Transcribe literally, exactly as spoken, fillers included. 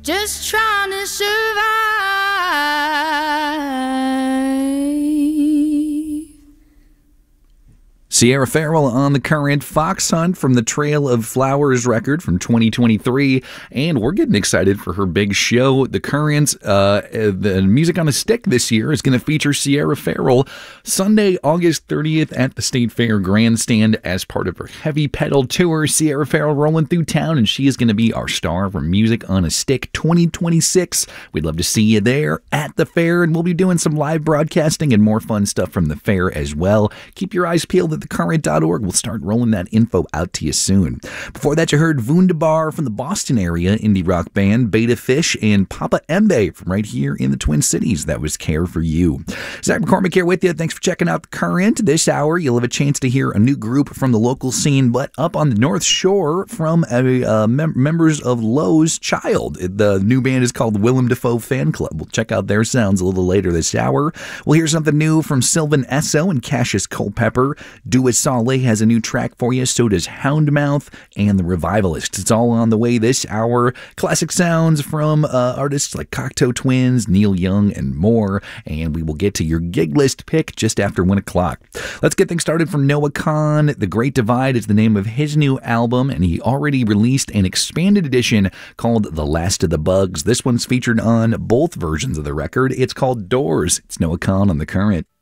just trying to survive. Sierra Farrell on The Current, Fox Hunt from the Trail of Flowers record from twenty twenty-three, and we're getting excited for her big show. The Current, uh, the Music on a Stick this year is going to feature Sierra Farrell Sunday, August thirtieth at the State Fair Grandstand as part of her Heavy Pedal Tour. Sierra Farrell rolling through town, and she is going to be our star for Music on a Stick twenty twenty-six. We'd love to see you there at the fair, and we'll be doing some live broadcasting and more fun stuff from the fair as well. Keep your eyes peeled at the current dot org. We'll start rolling that info out to you soon. Before that, you heard Wunderbar from the Boston area indie rock band Beta Fish, and Papa Embe from right here in the Twin Cities. That was Care for You. Zach McCormick here with you. Thanks for checking out The Current. This hour, you'll have a chance to hear a new group from the local scene, but up on the North Shore from a, uh, mem- members of Lowe's Child. The new band is called Willem Dafoe Fan Club. We'll check out their sounds a little later this hour. We'll hear something new from Sylvan Esso and Cassius Culpepper. Do It Solé has a new track for you, so does Houndmouth and The Revivalists. It's all on the way this hour. Classic sounds from uh, artists like Cocteau Twins, Neil Young, and more. And we will get to your gig list pick just after one o'clock. Let's get things started from Noah Kahan. The Great Divide is the name of his new album, and he already released an expanded edition called The Last of the Bugs. This one's featured on both versions of the record. It's called Doors. It's Noah Kahan on The Current.